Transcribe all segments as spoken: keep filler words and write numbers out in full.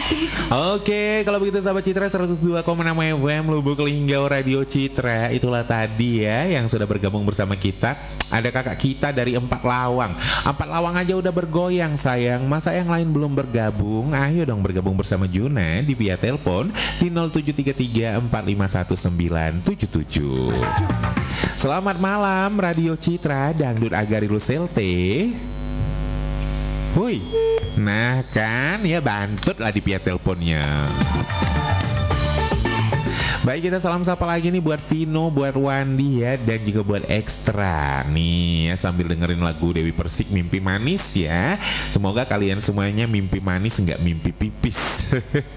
Oke, kalau begitu sahabat Citra seratus dua koma enam F M Lubuk Linggau Radio Citra. Itulah tadi ya yang sudah bergabung bersama kita. Ada kakak kita dari Empat Lawang. Empat Lawang aja udah bergoyang sayang. Masa yang lain belum bergabung? Ayo dong bergabung bersama Juna di via telepon di nol tujuh tiga tiga empat lima satu sembilan tujuh tujuh. Selamat malam Radio Citra Dangdut Agarilu Selte. Hui. Nah kan ya bantut lah di via teleponnya. Baik, kita salam sapa lagi nih buat Vino, buat Wandi ya, dan juga buat Ekstra nih ya, sambil dengerin lagu Dewi Persik Mimpi Manis ya. Semoga kalian semuanya mimpi manis nggak mimpi pipis.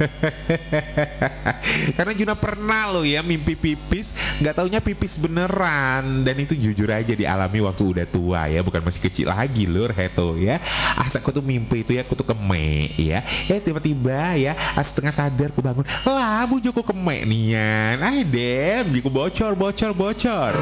Karena Juna pernah loh ya mimpi pipis, nggak taunya pipis beneran, dan itu jujur aja dialami waktu udah tua ya, bukan masih kecil lagi lur heto ya. Asa aku tuh mimpi itu ya, aku tuh kemek ya, ya tiba-tiba ya setengah sadar aku bangun, lah bu Joko kemek nih ya. Ay dem, giku bocor, bocor, bocor.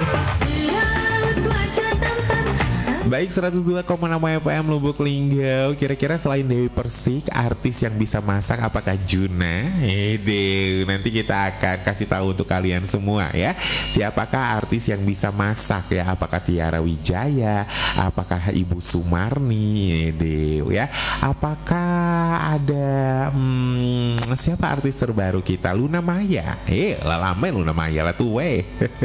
Baik, seratus dua koma enam F M Lubuk Linggau. Kira-kira selain Dewi Persik, artis yang bisa masak apakah Juna? Ede, nanti kita akan kasih tahu untuk kalian semua ya. Siapakah artis yang bisa masak ya? Apakah Tiara Wijaya? Apakah Ibu Sumarni? Ede ya. Apakah ada hmm, siapa artis terbaru kita? Luna Maya. Eh, lama Luna Maya lah tuh weh.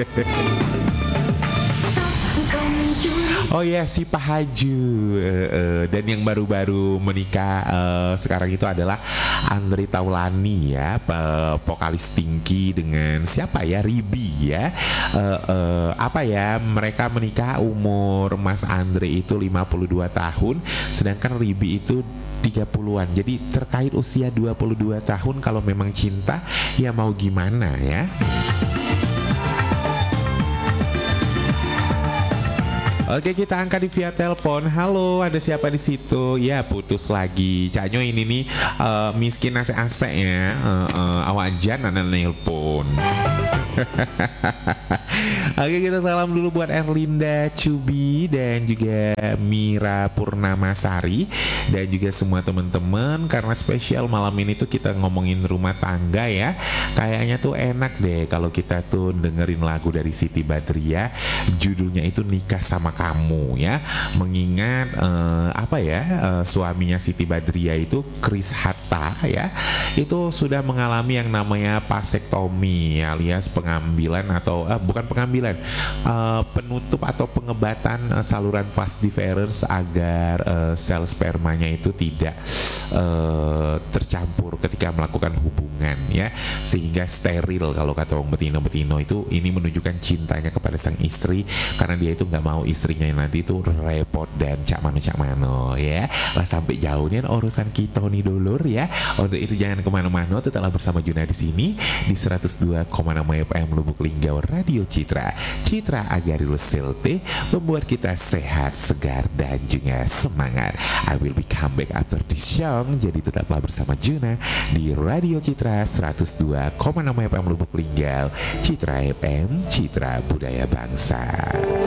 Oh ya, si Pak Haju uh, uh, dan yang baru-baru menikah uh, sekarang itu adalah Andre Taulani ya, pe- vokalis Tinky dengan siapa ya, Ribi ya. Uh, uh, apa ya, mereka menikah umur Mas Andre itu lima puluh dua tahun, sedangkan Ribi itu tiga puluhan. Jadi terkait usia dua puluh dua tahun, kalau memang cinta ya mau gimana ya. Oke, kita angkat di via telepon. Halo, ada siapa di situ? Ya, putus lagi. Caknyo ini nih uh, miskin ase-ase ya. Uh, uh, awak jan anak nelpon. Oke, kita salam dulu buat Erlinda Cubi dan juga Mira Purnamasari dan juga semua teman-teman, karena spesial malam ini tuh kita ngomongin rumah tangga ya. Kayaknya tuh enak deh kalau kita tuh dengerin lagu dari Siti Badriah, judulnya itu Nikah Sama Kamu ya. Mengingat uh, apa ya, uh, suaminya Siti Badriah itu Chris Hatta ya, itu sudah mengalami yang namanya vasektomi alias pengambilan atau uh, bukan pengambilan, uh, penutup atau pengebatan uh, saluran vas deferens agar uh, sel spermanya itu tidak uh, tercampur ketika melakukan hubungan ya, sehingga steril kalau kata orang betino-betino itu. Ini menunjukkan cintanya kepada sang istri, karena dia itu nggak mau istrinya nanti itu repot dan cak mano cak mano ya. Lah sampai jauh nih urusan kita nih dulur ya. Untuk itu jangan kemana-mana, tetaplah bersama Juna di sini di seratus dua koma enam F M Lubuk Linggau Radio Citra. Citra Agarilu Selte membuat kita sehat, segar dan juga semangat. I will be come back after this song. Jadi tetaplah bersama Juna di Radio Citra seratus dua koma enam F M Lubuk Linggau. Citra F M, Citra Budaya Bangsa.